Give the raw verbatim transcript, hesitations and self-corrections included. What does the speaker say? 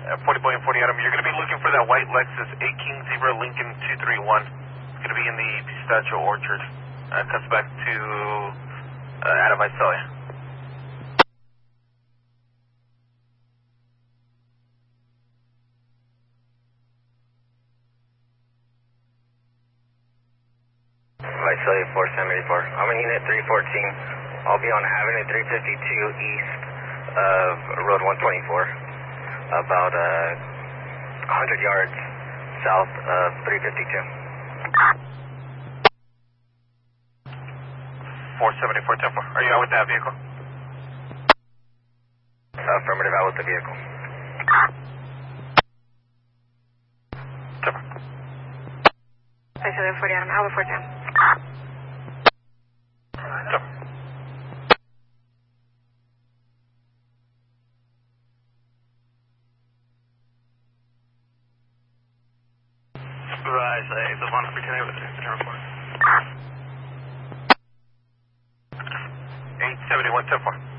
Uh, forty point forty Adam, you're going to be looking for that white Lexus eight King Zebra Lincoln two three one. It's going to be in the Pistachio Orchard. Uh, cuts back to uh, Adam Visalia. Visalia four seventy-four. I'm in unit three fourteen. I'll be on Avenue three fifty-two east of Road one twenty-four. About uh, one hundred yards south of three fifty-two. four seventy-four, ten four. Are you out with that vehicle? Affirmative, out with the vehicle. ten four. Visalia forty Adam, out before ten. ten four. Rise, uh, the one reconnect with the report. eight seventy-one, ten four.